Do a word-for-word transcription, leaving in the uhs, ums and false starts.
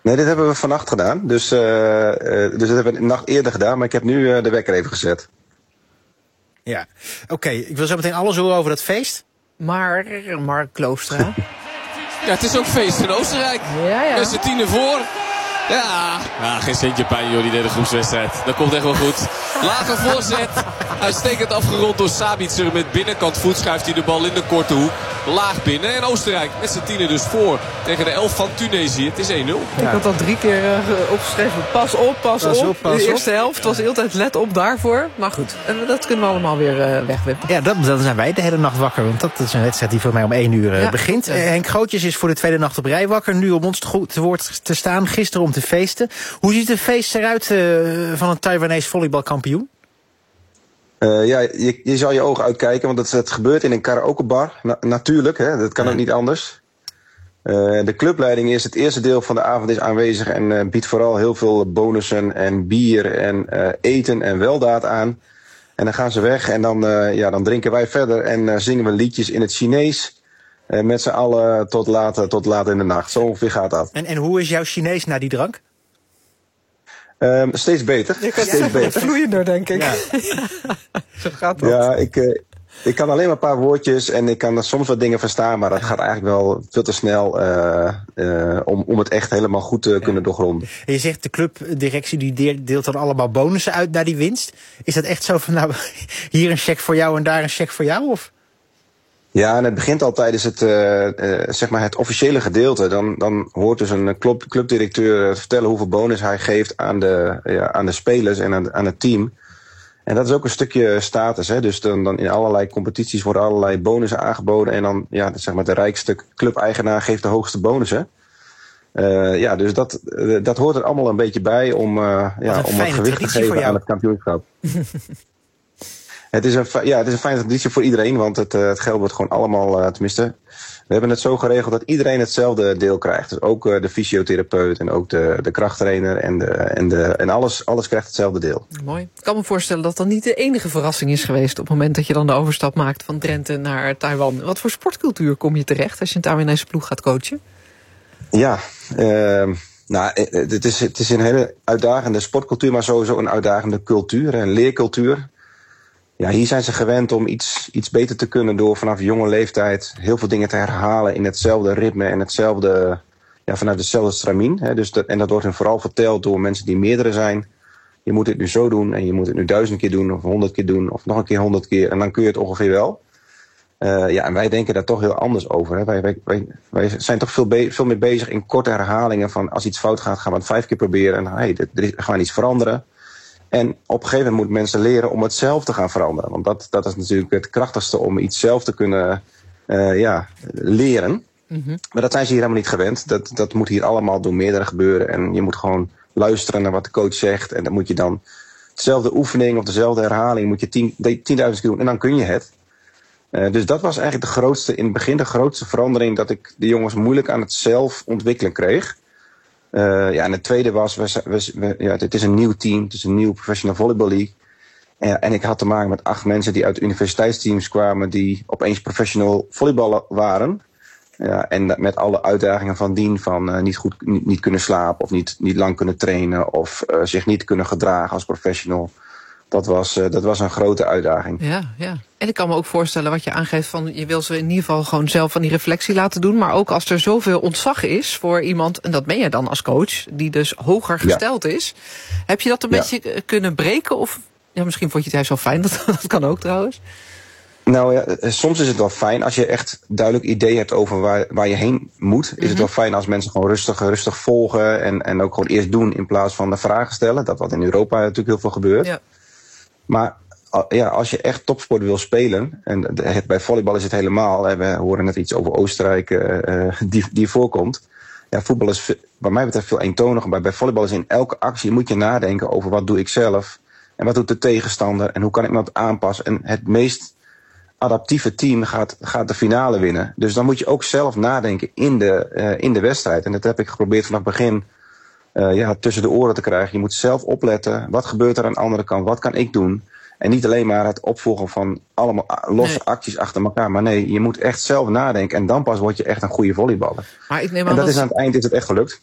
Nee, dit hebben we vannacht gedaan. Dus, uh, uh, dus dat hebben we een nacht eerder gedaan. Maar ik heb nu uh, de wekker even gezet. Ja, oké. Okay. Ik wil zo meteen alles horen over dat feest. Maar, Mark Kloostra... Ja, het is ook feest in Oostenrijk. Ja, ja. Met z'n tienen voor. Ja, ja, geen centje pijn joh, die derde groepswedstrijd. Dat komt echt wel goed. Lage voorzet. Uitstekend afgerond door Sabitzer. Met binnenkant voet schuift hij de bal in de korte hoek. Laag binnen. En Oostenrijk met z'n tienen dus voor. Tegen de elf van Tunesië. Het is één nul. Ja. Ik had al drie keer uh, opgeschreven. Pas op, pas, pas op. op pas de eerste op. helft was de hele tijd let op daarvoor. Maar goed, dat kunnen we allemaal weer uh, wegwippen. Ja, dat, dan zijn wij de hele nacht wakker. Want dat is een wedstrijd die voor mij om één uur uh, ja. begint. Ja. Uh, Henk Grootjes is voor de tweede nacht op rij wakker. Nu om ons te, goed te woord te staan. Gisteren om te feesten. Hoe ziet het feest eruit uh, van een Taiwanese volleybalkampioen? Uh, ja, je, je zal je ogen uitkijken, want het, het gebeurt in een karaokebar. Na, natuurlijk, hè, dat kan ja. ook niet anders. Uh, de clubleiding is het eerste deel van de avond is aanwezig en uh, biedt vooral heel veel bonussen en bier en uh, eten en weldaad aan. En dan gaan ze weg en dan, uh, ja, dan drinken wij verder en uh, zingen we liedjes in het Chinees. Uh, met z'n allen tot laat, tot laat in de nacht. Zo ongeveer gaat dat. En, en hoe is jouw Chinees na die drank? Um, steeds beter. Je kan steeds beter. Vloeiender, denk ik. Ja. Zo gaat dat. Ja, ik, uh, ik kan alleen maar een paar woordjes en ik kan soms wat dingen verstaan, maar dat gaat eigenlijk wel veel te snel uh, uh, om, om het echt helemaal goed te ja. kunnen doorgronden. En je zegt de clubdirectie die deelt dan allemaal bonussen uit naar die winst. Is dat echt zo van, nou, hier een cheque voor jou en daar een cheque voor jou? Of? Ja, en het begint al tijdens het, uh, uh, zeg maar het officiële gedeelte. Dan, dan hoort dus een club, clubdirecteur vertellen hoeveel bonus hij geeft aan de, ja, aan de spelers en aan, aan het team. En dat is ook een stukje status. Hè? Dus dan, dan in allerlei competities worden allerlei bonussen aangeboden. En dan, ja, zeg maar de rijkste clubeigenaar geeft de hoogste bonussen. Uh, ja, dus dat, uh, dat hoort er allemaal een beetje bij om, uh, ja, om wat gewicht te geven aan het kampioenschap. Het is, een, ja, het is een fijne traditie voor iedereen, want het, uh, het geld wordt gewoon allemaal, uh, tenminste, we hebben het zo geregeld dat iedereen hetzelfde deel krijgt. Dus ook uh, de fysiotherapeut en ook de, de krachttrainer en, de, en, de, en alles, alles krijgt hetzelfde deel. Mooi. Ik kan me voorstellen dat dat niet de enige verrassing is geweest op het moment dat je dan de overstap maakt van Drenthe naar Taiwan. Wat voor sportcultuur kom je terecht als je een Taiwanese ploeg gaat coachen? Ja, uh, nou, het is, het is een hele uitdagende sportcultuur, maar sowieso een uitdagende cultuur, een leercultuur. Ja, hier zijn ze gewend om iets, iets beter te kunnen door vanaf jonge leeftijd heel veel dingen te herhalen in hetzelfde ritme en hetzelfde, ja, vanuit hetzelfde stramien. Hè. Dus dat, en dat wordt hen vooral verteld door mensen die meerdere zijn. Je moet het nu zo doen en je moet het nu duizend keer doen of honderd keer doen of nog een keer honderd keer en dan kun je het ongeveer wel. Uh, ja, en wij denken daar toch heel anders over. Hè. Wij, wij, wij, wij zijn toch veel, be- veel meer bezig in korte herhalingen van als iets fout gaat, gaan we het vijf keer proberen en hey, er gaan iets veranderen. En op een gegeven moment moeten mensen leren om het zelf te gaan veranderen. Want dat, dat is natuurlijk het krachtigste om iets zelf te kunnen uh, ja, leren. Mm-hmm. Maar dat zijn ze hier helemaal niet gewend. Dat, dat moet hier allemaal door meerdere gebeuren. En je moet gewoon luisteren naar wat de coach zegt. En dan moet je dan dezelfde oefening of dezelfde herhaling moet je tien, tienduizend keer doen. En dan kun je het. Uh, dus dat was eigenlijk de grootste, in het begin de grootste verandering. Dat ik de jongens moeilijk aan het zelf ontwikkelen kreeg. Uh, ja, en het tweede was, we, we, we, ja, het is een nieuw team, het is een nieuw Professional Volleyball League. Uh, en ik had te maken met acht mensen die uit universiteitsteams kwamen die opeens professional volleyballer waren. Ja, en met alle uitdagingen van dien, van uh, niet goed niet, niet kunnen slapen of niet, niet lang kunnen trainen of uh, zich niet kunnen gedragen als professional. Dat was, uh, dat was een grote uitdaging. Ja, ja. En ik kan me ook voorstellen wat je aangeeft van je wil ze in ieder geval gewoon zelf van die reflectie laten doen. Maar ook als er zoveel ontzag is voor iemand, en dat ben je dan als coach, die dus hoger gesteld ja. is. Heb je dat een ja. beetje kunnen breken? Of ja, misschien vond je het juist wel fijn, dat, dat kan ook trouwens. Nou ja, soms is het wel fijn als je echt duidelijk idee hebt over waar, waar je heen moet. Is mm-hmm. het wel fijn als mensen gewoon rustig, rustig volgen en, en ook gewoon eerst doen in plaats van de vragen stellen. Dat wat in Europa natuurlijk heel veel gebeurt. Ja. Maar ja, als je echt topsport wil spelen, en het, bij volleybal is het helemaal, hè, we horen net iets over Oostenrijk uh, die, die voorkomt. Ja, voetbal is wat mij betreft veel eentoniger, maar bij volleybal is in elke actie moet je nadenken over wat doe ik zelf en wat doet de tegenstander en hoe kan ik me dat aanpassen. En het meest adaptieve team gaat, gaat de finale winnen. Dus dan moet je ook zelf nadenken in de, uh, in de wedstrijd. En dat heb ik geprobeerd vanaf het begin uh, ja, tussen de oren te krijgen. Je moet zelf opletten. Wat gebeurt er aan de andere kant? Wat kan ik doen? En niet alleen maar het opvolgen van allemaal losse nee. acties achter elkaar. Maar nee, je moet echt zelf nadenken. En dan pas word je echt een goede volleyballer. Maar ik neem aan en dat dat is aan het eind is het echt gelukt.